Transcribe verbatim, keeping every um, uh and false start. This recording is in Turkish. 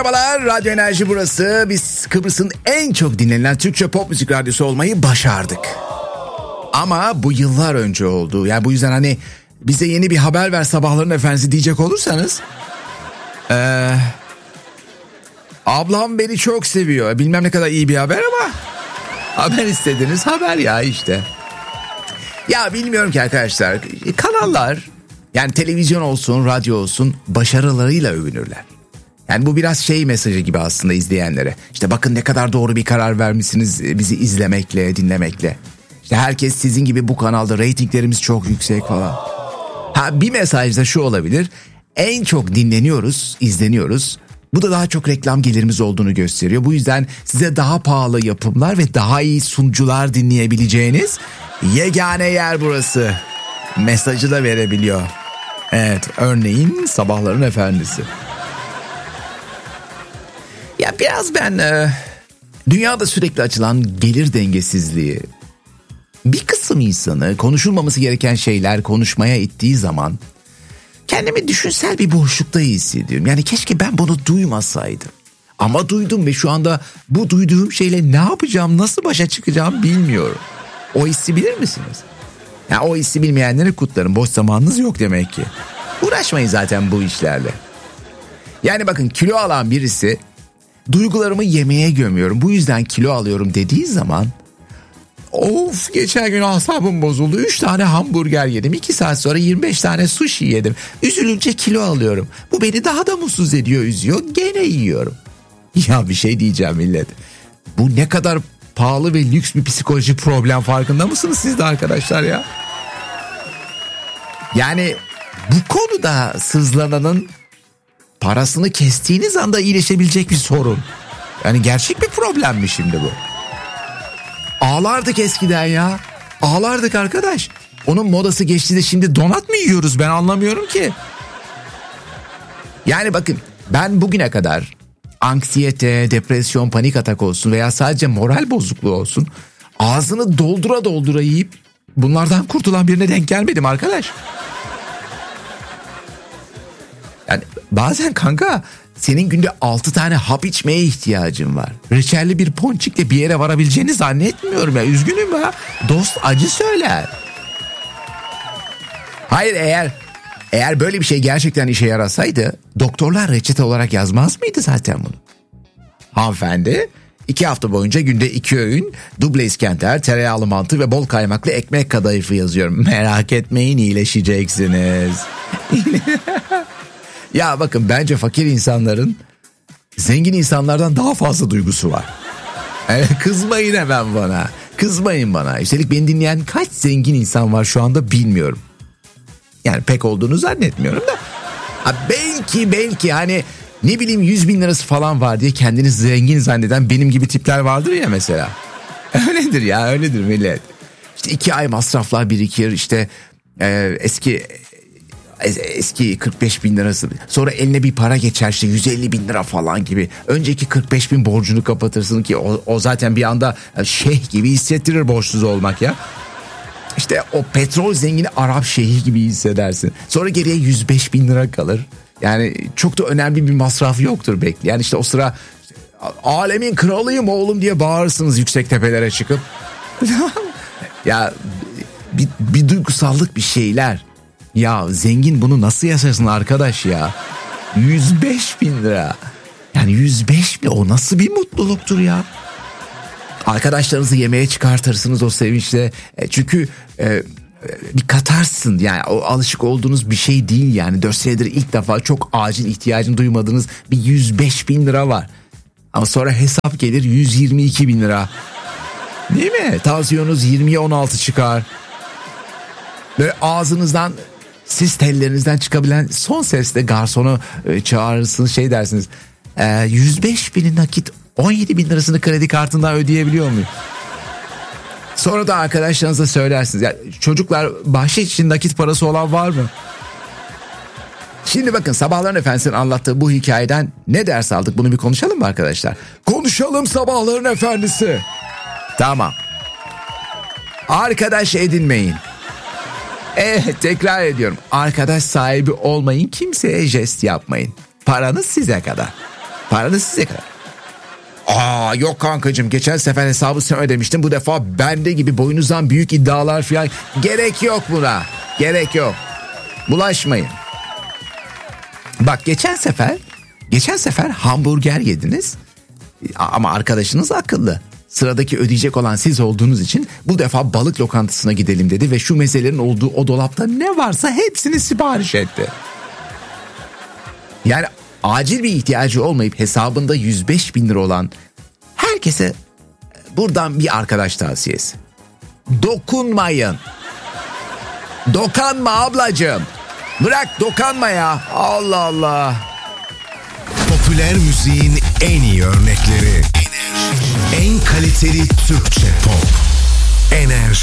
Merhabalar, Radyo Enerji burası. Biz Kıbrıs'ın en çok dinlenilen Türkçe pop müzik radyosu olmayı başardık. Ama bu yıllar önce oldu. Yani bu yüzden hani bize yeni bir haber ver sabahların efendisi diyecek olursanız... Ee, ablam beni çok seviyor. Bilmem ne kadar iyi bir haber ama... Haber istediniz, haber ya işte. Ya bilmiyorum ki arkadaşlar. Kanallar, yani televizyon olsun, radyo olsun başarılarıyla övünürler. Yani bu biraz şey mesajı gibi aslında izleyenlere. İşte bakın ne kadar doğru bir karar vermişsiniz bizi izlemekle, dinlemekle. İşte herkes sizin gibi bu kanalda, reytinglerimiz çok yüksek falan. Ha, bir mesaj da şu olabilir. En çok dinleniyoruz, izleniyoruz. Bu da daha çok reklam gelirimiz olduğunu gösteriyor. Bu yüzden size daha pahalı yapımlar ve daha iyi sunucular dinleyebileceğiniz yegane yer burası. Mesajı da verebiliyor. Evet, örneğin Sabahların Efendisi. Ya biraz ben e, dünyada sürekli açılan gelir dengesizliği, bir kısım insanı konuşulmaması gereken şeyler konuşmaya ittiği zaman kendimi düşünsel bir boşlukta hissediyorum. Yani keşke ben bunu duymasaydım. Ama duydum ve şu anda bu duyduğum şeyle ne yapacağım, nasıl başa çıkacağım bilmiyorum. O hissi bilir misiniz? Ya o hissi bilmeyenleri kutlarım. Boş zamanınız yok demek ki. Uğraşmayın zaten bu işlerle. Yani bakın, kilo alan birisi duygularımı yemeğe gömüyorum, bu yüzden kilo alıyorum dediği zaman, of geçen gün asabım bozuldu, üç tane hamburger yedim, iki saat sonra yirmi beş tane sushi yedim, üzülünce kilo alıyorum, bu beni daha da mutsuz ediyor, üzüyor, gene yiyorum. Ya bir şey diyeceğim millet, bu ne kadar pahalı ve lüks bir psikolojik problem, farkında mısınız siz de arkadaşlar ya? Yani bu konuda sızlananın parasını kestiğiniz anda iyileşebilecek bir sorun. Yani gerçek bir problem mi şimdi bu? Ağlardık eskiden ya. Ağlardık arkadaş. Onun modası geçti de şimdi donat mı yiyoruz, ben anlamıyorum ki. Yani bakın, ben bugüne kadar anksiyete, depresyon, panik atak olsun veya sadece moral bozukluğu olsun, ağzını doldura doldura yiyip bunlardan kurtulan birine denk gelmedim arkadaş. Yani bazen kanka, senin günde altı tane hap içmeye ihtiyacın var. Reçelli bir ponçikle bir yere varabileceğini zannetmiyorum ya. Üzgünüm ya. Dost acı söyler. Hayır, eğer eğer böyle bir şey gerçekten işe yarasaydı doktorlar reçete olarak yazmaz mıydı zaten bunu? Hanımefendi, iki hafta boyunca günde iki öğün duble iskender, tereyağlı mantı ve bol kaymaklı ekmek kadayıfı yazıyorum. Merak etmeyin, iyileşeceksiniz. Ya bakın, bence fakir insanların zengin insanlardan daha fazla duygusu var. Yani kızmayın hemen bana. Kızmayın bana. Üstelik beni dinleyen kaç zengin insan var şu anda bilmiyorum. Yani pek olduğunu zannetmiyorum da. Ha, belki belki hani ne bileyim yüz bin lirası falan var diye kendini zengin zanneden benim gibi tipler vardır ya mesela. Öyledir ya, öyledir millet. İşte iki ay masraflar birikir, işte e, eski... eski kırk beş bin lirası, sonra eline bir para geçer, işte yüz elli bin lira falan gibi, önceki kırk beş bin borcunu kapatırsın ki o, o zaten bir anda şeyh gibi hissettirir borçsuz olmak ya. İşte o petrol zengini Arap şeyhi gibi hissedersin, sonra geriye yüz beş bin lira kalır. Yani çok da önemli bir masraf yoktur bekle. Yani işte o sıra alemin kralıyım oğlum diye bağırırsınız yüksek tepelere çıkıp. Ya bir, bir duygusallık, bir şeyler. Ya zengin bunu nasıl yaşasın arkadaş ya? yüz beş bin lira. Yani yüz beş bin, o nasıl bir mutluluktur ya? Arkadaşlarınızı yemeğe çıkartırsınız o sevinçle. E, çünkü e, bir katarsın, yani o alışık olduğunuz bir şey değil yani. Dört senedir ilk defa çok acil ihtiyacını duymadığınız bir yüz beş bin lira var. Ama sonra hesap gelir yüz yirmi iki bin lira. Değil mi? Tansiyonunuz yirmiye on altı çıkar. Böyle ağzınızdan, siz tellerinizden çıkabilen son sesle garsonu e, çağırırsınız, şey dersiniz. E, yüz beş binin nakit, on yedi bin lirasını kredi kartından ödeyebiliyor muyum? Sonra da arkadaşlarınıza söylersiniz. Ya, çocuklar, bahşiş için nakit parası olan var mı? Şimdi bakın, Sabahların Efendisi'nin anlattığı bu hikayeden ne ders aldık, bunu bir konuşalım mı arkadaşlar? Konuşalım Sabahların Efendisi. Tamam. Arkadaş edinmeyin. Evet, tekrar ediyorum. Arkadaş sahibi olmayın, kimseye jest yapmayın. Paranız size kadar. Paranız size kadar. Aa yok kankacığım, geçen sefer hesabı sen ödemiştin, bu defa bende gibi boyunuzdan büyük iddialar falan. Gerek yok buna. Gerek yok. Bulaşmayın. Bak geçen sefer geçen sefer hamburger yediniz ama arkadaşınız akıllı. Sıradaki ödeyecek olan siz olduğunuz için bu defa balık lokantasına gidelim dedi ve şu mezelerin olduğu o dolapta ne varsa hepsini sipariş etti. Yani acil bir ihtiyacı olmayıp hesabında yüz beş bin lira olan herkese buradan bir arkadaş tavsiyesi. Dokunmayın. Dokanma ablacığım. Bırak dokanma ya. Allah Allah. Popüler müziğin en iyi örnekleri. En kaliteli Türkçe pop.